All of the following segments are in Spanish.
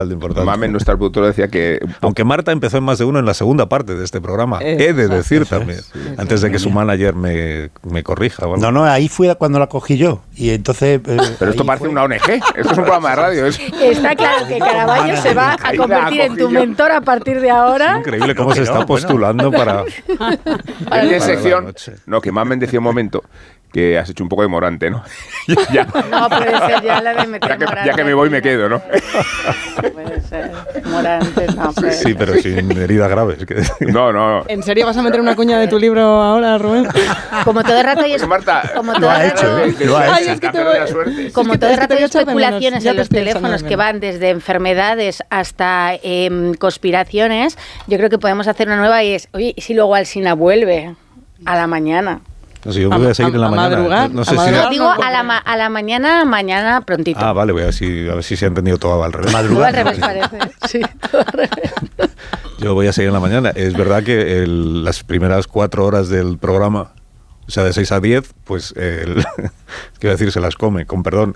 Mamen, nuestra productora, decía que... Aunque Marta empezó en Más de Uno en la segunda parte de este programa, he de decir también, antes de que su manager me corrija. ¿Vale? No, ahí fue cuando la cogí yo. Y entonces... Pero esto parece una ONG, esto es un programa de radio. Está claro que Caraballo se va a convertir en tu mentor a partir de ahora. Es increíble cómo se está postulando para la sección. No, que Mamen decía un momento que has hecho un poco de Morante, ¿no? Ya. No, puede ser ya la de meter Morante. Ya que me voy me quedo, ¿no? Puede ser. Morante, no. Sí, pero sin heridas graves. No. ¿En serio vas a meter una cuña de tu libro ahora, Rubén? Como todo el rato hay... Marta, como todo el rato... Como todo el rato hay especulaciones en los teléfonos que van desde enfermedades hasta conspiraciones. Yo creo que podemos hacer una nueva y es, oye, ¿y si luego Alsina vuelve a la mañana? No sé, yo voy a seguir en la mañana. Madrugar, no sé digo a la mañana prontito. Ah, vale, voy a ver si se ha entendido todo al revés. Todo al revés parece. Sí, todo al revés. Yo voy a seguir en la mañana. Es verdad que las primeras 4 horas del programa, o sea, de 6 a 10, pues, quiero decir, se las come, con perdón,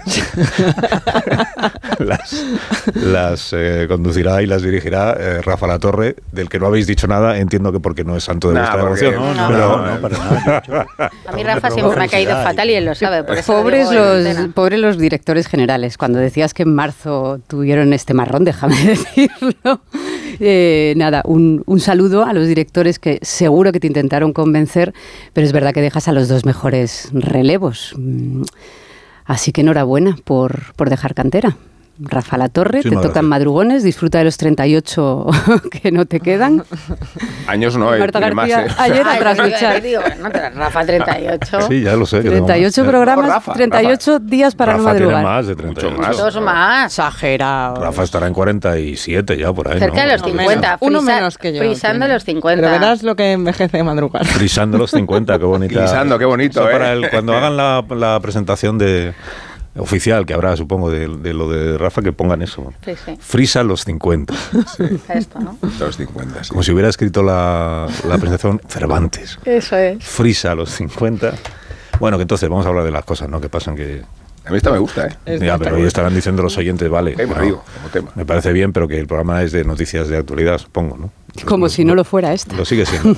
las conducirá y las dirigirá Rafa Latorre, del que no habéis dicho nada, entiendo que porque no es santo de vuestra devoción. No, para nada. A mí Rafa siempre me ha caído fatal y él lo sabe. Por eso pobres los directores generales, cuando decías que en marzo tuvieron este marrón, déjame decirlo. Nada, un saludo a los directores que seguro que te intentaron convencer, pero es verdad que dejas a los 2 mejores relevos. Así que enhorabuena por dejar cantera. Rafa Latorre, te tocan madrugones, disfruta de los 38 que no te quedan. Años no, Marta García, más, ayer a trasluchar. Rafa 38. Sí, ya lo sé. 38 programas, 38 días para no madrugar. Tiene más de 38. Muchos más. Exagerado. Rafa estará en 47 ya por ahí, cerca de los 50. Uno menos que yo. Frisando los 50. Pero verás lo que envejece de madrugar. Frisando los 50, qué bonita. Frisando, qué bonito, cuando hagan la presentación oficial que habrá, supongo, de lo de Rafa, que pongan eso. Sí. Frisa los 50. Sí. Esto, ¿no? Los 50, sí. Como si hubiera escrito la presentación Cervantes. Eso es. Frisa los 50. Bueno, que entonces vamos a hablar de las cosas, ¿no? Que pasan que... A mí esta me gusta, Ya, pero hoy estarán diciendo los oyentes, vale. Como tema. Me parece bien, pero que el programa es de noticias de actualidad, supongo, ¿no? Como si no lo fuera esta. Lo sigue siendo.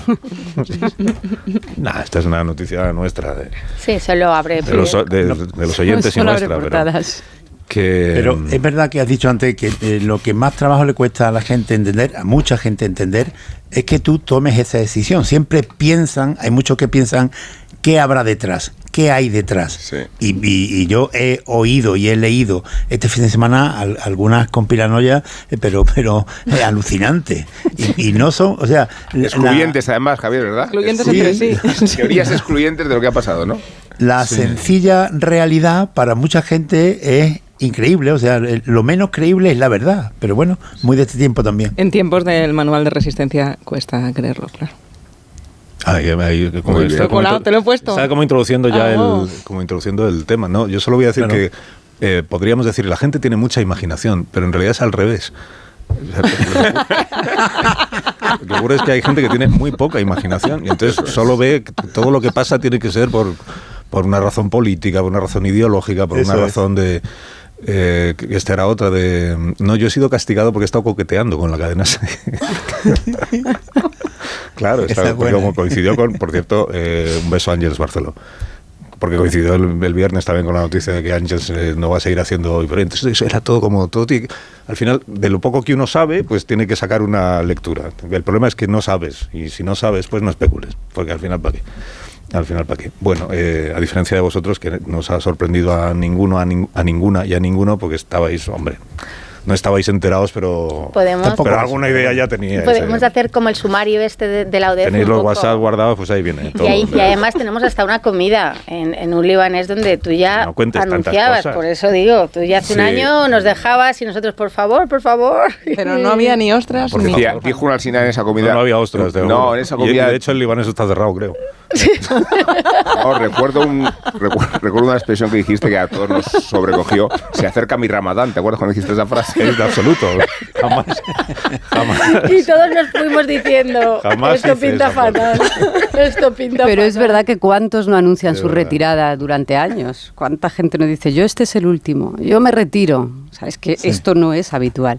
Esta es una noticia nuestra. Sí, solo abre. De los oyentes y nuestra. Pero es verdad que has dicho antes que lo que más trabajo le cuesta a la gente entender, a mucha gente entender, es que tú tomes esa decisión. Siempre piensan, hay muchos que piensan, ¿qué habrá detrás? ¿Qué hay detrás? Sí. Y yo he oído y he leído este fin de semana algunas conspiranoias, pero alucinantes. Y no son, o sea... Excluyentes además, Javier, ¿verdad? Excluyentes entre sí. Teorías excluyentes de lo que ha pasado, ¿no? La sencilla realidad para mucha gente es increíble, o sea, lo menos creíble es la verdad, pero bueno, muy de este tiempo también. En tiempos del manual de resistencia cuesta creerlo, claro. Te lo he puesto. Estaba como introduciendo ya el tema, ¿no? Yo solo voy a decir que podríamos decir, la gente tiene mucha imaginación, pero en realidad es al revés. Lo que ocurre es que hay gente que tiene muy poca imaginación y entonces solo ve que todo lo que pasa tiene que ser por una razón política, por una razón ideológica, por una razón de... que esta era otra de... No, yo he sido castigado porque he estado coqueteando con la cadena. Claro, como coincidió con, por cierto, un beso a Ángeles Barceló, porque coincidió el viernes también con la noticia de que Ángeles no va a seguir haciendo hoy, pero entonces era todo como todo. Al final, de lo poco que uno sabe, pues tiene que sacar una lectura. El problema es que no sabes, y si no sabes, pues no especules, porque al final, ¿para qué? Bueno, a diferencia de vosotros, que nos ha sorprendido a ninguno, a ninguna y a ninguno, porque estabais, hombre... No estabais enterados, pero alguna idea ya teníais. Podemos hacer como el sumario de la ODEF. Tenéis los WhatsApp guardados, pues ahí viene todo. Y además tenemos hasta una comida en un libanés donde tú ya anunciabas, por eso digo, tú ya hace un año nos dejabas y nosotros, por favor. Pero no había ni ostras. Dijo una Alsina en esa comida. No había ostras. No, en esa comida. De hecho, el libanés está cerrado, creo. No, recuerdo una expresión que dijiste que a todos nos sobrecogió. Se acerca mi Ramadán, ¿te acuerdas cuando dijiste esa frase? Es de absoluto. Jamás. Y todos nos fuimos diciendo, esto pinta fatal. Pero es verdad que cuántos no anuncian su retirada durante años. Cuánta gente no dice, yo este es el último, yo me retiro. Sabes que esto no es habitual.